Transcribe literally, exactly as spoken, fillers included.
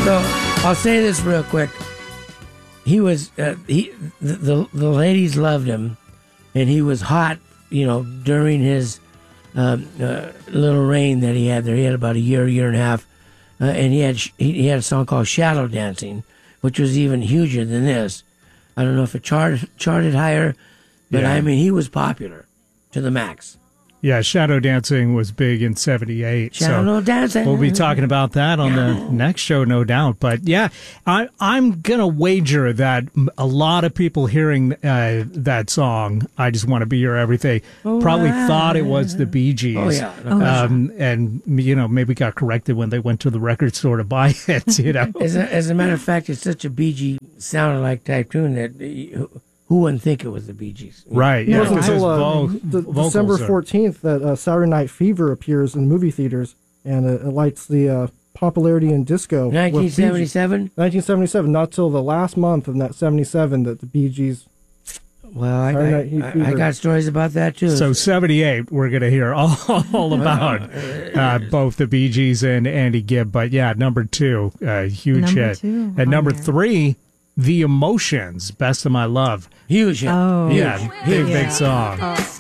So I'll say this real quick. He was uh, he the, the the ladies loved him, and he was hot. You know, during his um, uh, little reign that he had there, he had about a year, year and a half, uh, and he had he, he had a song called "Shadow Dancing," which was even huger than this. I don't know if it charted charted higher, but Yeah. I mean, he was popular to the max. Yeah, Shadow Dancing was big in seventy-eight. Shadow so Dancing. We'll be talking about that on the next show, no doubt. But yeah, I, I'm going to wager that a lot of people hearing uh, that song, I Just Want to Be Your Everything, Oh, probably wow. thought it was the Bee Gees. Oh, yeah. Oh, yeah. Um, and, you know, maybe got corrected when they went to the record store to buy it, you know. As a, as a matter of fact, it's such a Bee Gee sounded like type tune that uh, who wouldn't think it was the Bee Gees? Right, It yeah, wasn't because his until uh, vo- the, vocals December are- fourteenth that uh, Saturday Night Fever appears in movie theaters, and it, it lights the uh, popularity in disco. with Bee Gees. nineteen seventy-seven. nineteen seventy-seven, not till the last month of that seventy-seven that the Bee Gees. Well, I, Saturday I, Night Heat I, I Fever. got stories about that too. So seventy-eight, we're going to hear all, all about uh, both the Bee Gees and Andy Gibb. But yeah, number two, uh, huge Number hit. two And on number there. three, The Emotions, Best of My Love. huge hit. Oh, Yeah, big, Yeah. big song.